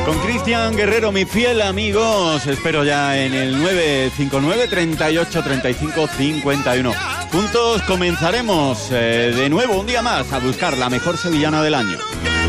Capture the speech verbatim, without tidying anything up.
Con Cristian Guerrero, mi fiel amigo, os espero ya en el nueve cinco nueve, treinta y ocho, treinta y cinco, cincuenta y uno. Juntos comenzaremos eh, de nuevo un día más a buscar la mejor sevillana del año.